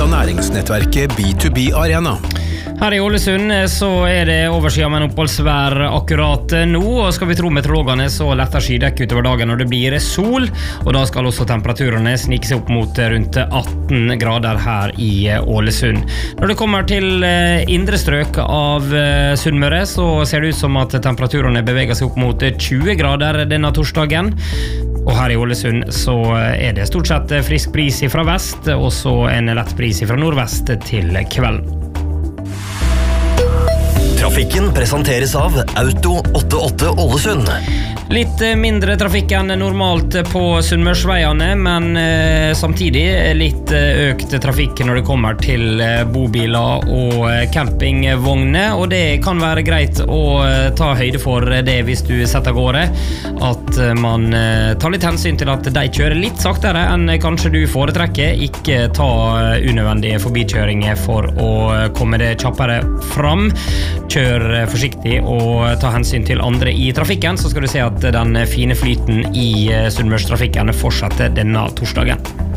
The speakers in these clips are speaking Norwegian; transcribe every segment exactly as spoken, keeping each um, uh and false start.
av næringsnettverket B to B Arena. Her i Ålesund så er det oversida med en oppholdsvær akkurat nå, og skal vi tro meteorologene så letter skydekk utover dagen når det blir sol, og da skal også temperaturene snike seg opp mot rundt atten grader her i Ålesund. Når det kommer til indre strøk av Sunnmøre så ser det ut som at temperaturene beveger seg opp mot tjue grader denne torsdagen. Og her i Ålesund så er det stort sett frisk bris fra vest, og så en lett bris fra nordvest til kvelden. Trafikken presenteres av Auto åttiåtte Ålesund. Litt mindre trafikk enn normalt på Sunnmørsveiene, men eh, samtidig litt økt trafikk når det kommer til eh, bobiler og campingvogner, og det kan være greit å eh, ta høyde for det hvis du setter gårde, at eh, man eh, tar litt hensyn til at de kjører litt saktere enn kanskje du foretrekker, ikke ta unødvendige forbikjøringer for å komme det kjappere fram. Kjør forsiktig og ta hensyn til andre i trafikken, så skal du se at den fine flyten i Sunnmørstrafikken fortsetter denne torsdagen.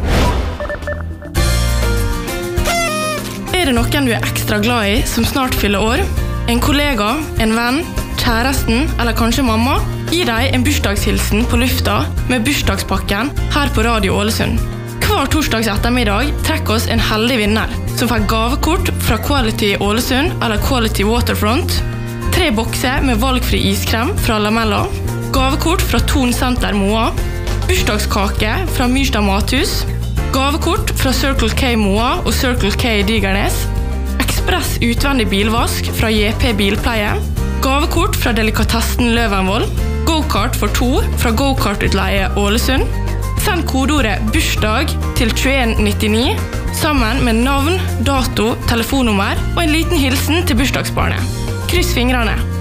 Er det noen du er ekstra glad i som snart fyller år? En kollega, en venn, kjæresten eller kanskje mamma? Gi deg en bursdagshilsen på lufta med bursdagspakken her på Radio Ålesund. Hver torsdags ettermiddag trekker oss en heldig vinner som får gavekort fra Quality Ålesund eller Quality Waterfront, tre bokser med valgfri iskrem fra Lamella, gavekort fra Ton Center Moa, bursdagskake fra Myrstad Mathus, gavekort fra Circle K Moa og Circle K Digernes, ekspress utvendig bilvask fra J P Bilpleie, gavekort fra Delikatessen Løvenvoll, go-kart for to fra Go-kart-utleie Ålesund. Send kodeordet bursdag til tjueen nittini sammen med navn, dato, telefonnummer og en liten hilsen til bursdagsbarnet. Kryss fingrene!